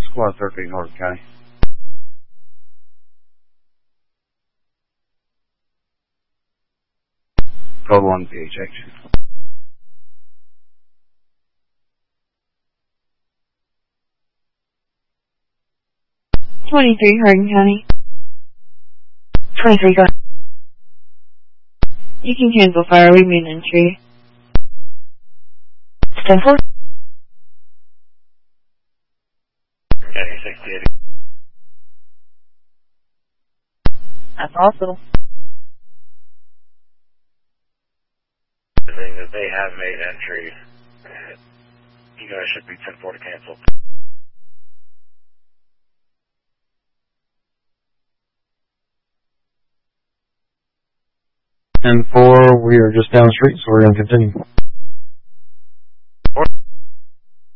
Squad 13, Hardin County. Code 1 PHH. 23 Hardin County. 23 go. You can cancel fire, we mean entry. Stand for. County 68. At the hospital. Saying that they have made entry. You guys should be 10-4 to cancel. And 4, we are just down the street, so we're going to continue.